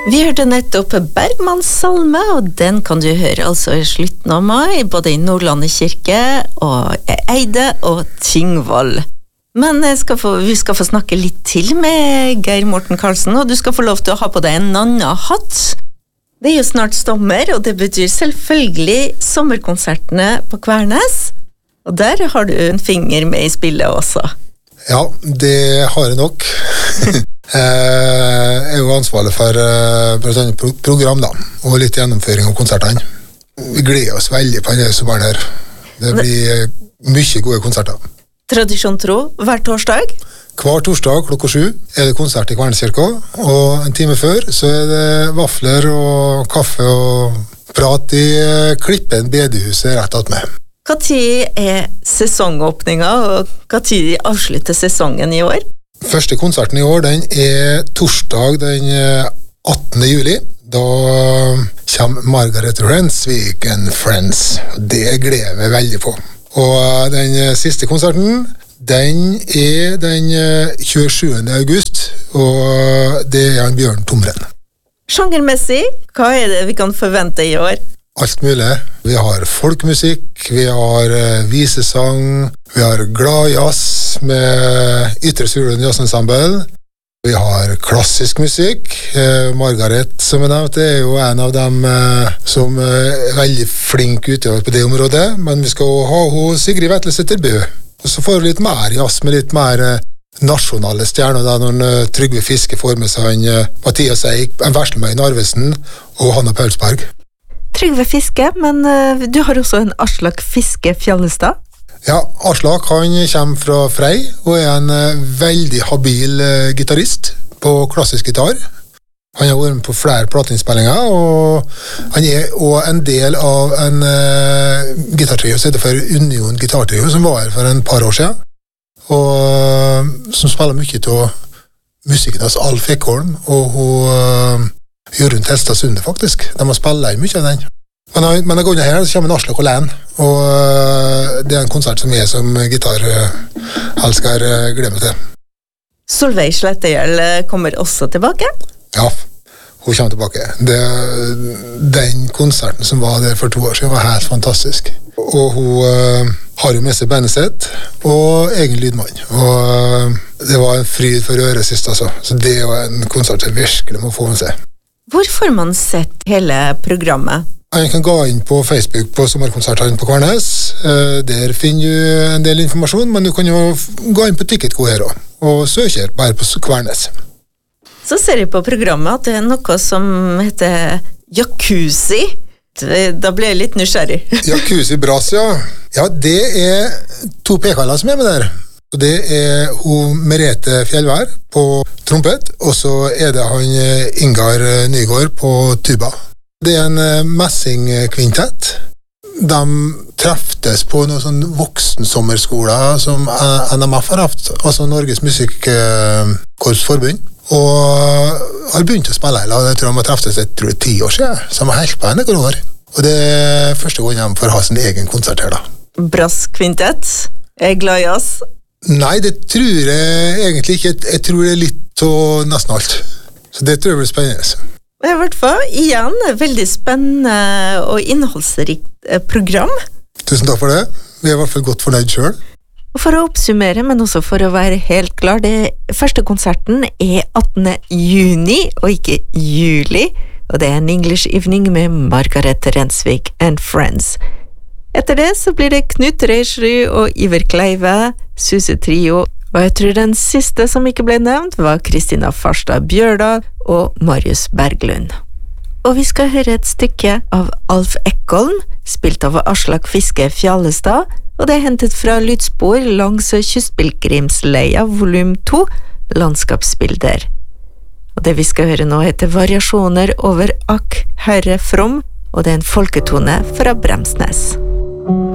Vi hørte nettopp Bergmanns salme, og den kan du høre altså i slutten av mai, både i Nordlandet kirke, og Eide og Tingvoll. Men vi skal få snakke litt til med Geir Morten Karlsen, og du skal få lov til å ha på deg en annen hatt. Det jo snart sommer, og det betyr selvfølgelig sommerkonsertene på Kvernes, og der har du en finger med i spillet også. Ja, det har jeg nok. Jeg jo ansvarlig for program da, og litt gjennomføring av konsertene. Vi gleder oss veldig på denne sommeren her. Det blir mye gode konserter. Tradisjon tro, hver torsdag? Hver torsdag klokka 7 det konsert i Kvernenkirka, og en time før så det vafler og kaffe og prat i Klippen bedehuset rett attmed. Hva tid sesongåpninga, og hva tid avslutter sesongen i år? Første konserten i år, den torsdag den 18. juli. Da kommer Margaret Rensvik and Friends. Det gleder vi veldig på. Og den siste konserten, den den 27. august, og det en Bjørn Tomren. Sjangermessig, hva det vi kan forvente i år? Alt mulig. Vi har folkmusikk, vi har visesang, vi har glad jazz med Ytre Sulund Jazzensemble. Vi har klassisk musikk. Margaret, som jeg nevnte, jo en av dem som veldig flink utøver på det området, men vi skal ha Sigrid Vetlesæter Bø. Og så får vi litt mer jazz med litt mer nasjonale stjerner, da når Trygve Fiske får med seg Mathias Eik, en Veslemøy Narvesen og Hanna Paulsberg. Trygve Fiske, men du har også en Aslak Fiske Fjallestad? Ja, Aslak han kommer fra Frei og en veldig habil gitarist på klassisk gitar. Han har vært med på flere plateinnspillinger, og han også en del av en gitartrio som heter for Union Gitartrio, som var her for en par år siden, og som spiller mye til musikken hos Alf Ekholm, og Jorunn Telstad Sunde, faktisk. De har spillet mye av den. Men jeg går ned her, så kommer Aslak alene, og det en konsert som jeg som gitarelsker gleder meg til. Solveig Slettehjell kommer også tilbake? Ja, hun kommer tilbake. Den konserten som var der for 2 år siden var helt fantastisk. Og hun har jo med seg bandet sitt, og egen lydmann. Og det var en fryd for øret sist, altså. Så det var en konsert som virkelig må få med seg. Hvor får man sett hele programmet? Man kan gå inn på Facebook på sommerkonsertene på Kvernes. Der finner du en del informasjon, men du kan jo gå inn på Ticketco her også, og søke bare på Kvernes. Så ser jeg på programmet at det noe som heter Jacuzzi. Da ble jeg litt nysgjerrig. Jacuzzi Brass, ja. Ja, det 2 pekaller som med der. Og det hun Merete Fjellvær på trompet, og så det han Ingar Nygård på tuba. Det en messingkvintett. De treftes på noen sånn voksensommerskoler som NMF har haft, altså Norges Musikkorpsforbund, og har begynt å spille. Jeg tror de har treftes 10 år siden, så de har helt på henne noen år. Og det første gang de får ha sin egen konsert her da. Brasskvintett? Glad i oss? Nei, det tror jeg egentlig ikke. Jeg tror det litt av nesten alt. Så det tror jeg blir spennende. I hvert fall, igjen, veldig spennende og innholdsrikt program. Tusen takk for det. Vi i hvert fall godt fornøyd selv. Og for å oppsummere, men også for å være helt klar, det første konserten 18. juni, og ikke juli, og det en English Evening med Margaret Rensvik and Friends. Etter det så blir det Knut Reisrud og Iver Kleive, Susse Trio, og jeg tror den siste som ikke ble nevnt var Kristina Farstad Bjørdal og Marius Berglund. Og vi skal høre et stykke av Alf Ekholm, spilt av Aslak Fiske Fjallestad, og det hentet fra lydspor langs Kystpilegrimsleia volum 2, landskapsbilder. Og det vi skal høre nå heter Variasjoner over Akk Herre From, og det en folketone fra Bremsnes.